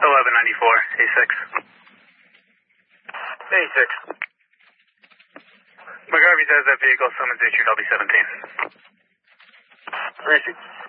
A6. A6. McGarvey says that vehicle summons issued. I'll be 17. 36.